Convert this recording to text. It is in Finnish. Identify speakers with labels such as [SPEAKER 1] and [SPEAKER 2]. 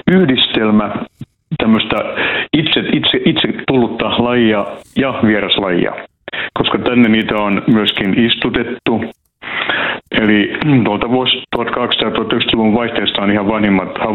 [SPEAKER 1] yhdistelmä tämmöistä itse tullutta lajia ja vieraslajia, koska tänne niitä on myöskin istutettu. Eli tuolta 1800-1900-luvun vaihteesta on ihan vanhimmat